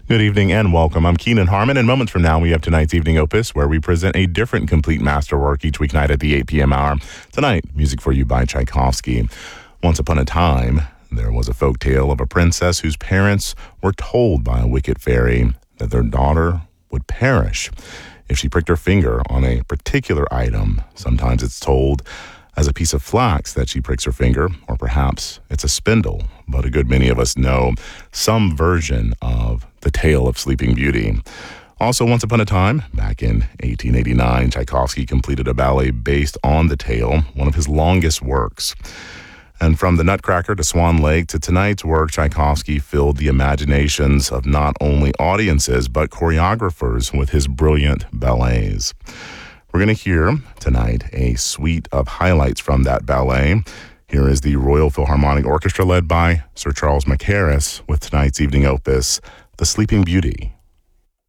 Good evening and welcome. I'm Keenan Harmon, and moments from now we have tonight's evening opus where we present a different complete masterwork each weeknight at the 8 p.m. hour. Tonight, music for you by Tchaikovsky. Once upon a time, there was a folk tale of a princess whose parents were told by a wicked fairy that their daughter would perish if she pricked her finger on a particular item. Sometimes it's told as a piece of flax that she pricks her finger, or perhaps it's a spindle, but a good many of us know some version of the tale of Sleeping Beauty. Also, once upon a time, back in 1889, Tchaikovsky completed a ballet based on the tale, one of his longest works. And from The Nutcracker to Swan Lake to tonight's work, Tchaikovsky filled the imaginations of not only audiences, but choreographers with his brilliant ballets. We're going to hear tonight a suite of highlights from that ballet. Here is the Royal Philharmonic Orchestra led by Sir Charles Mackerras with tonight's evening opus, The Sleeping Beauty.